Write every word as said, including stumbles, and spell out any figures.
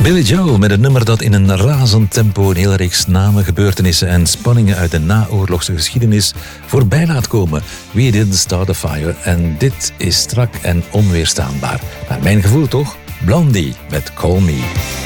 Billy Joe met een nummer dat in een razend tempo een hele reeks namen, gebeurtenissen en spanningen uit de naoorlogse geschiedenis voorbij laat komen. We didn't start a fire. En dit is strak en onweerstaanbaar. Naar mijn gevoel toch? Blondie met Call Me.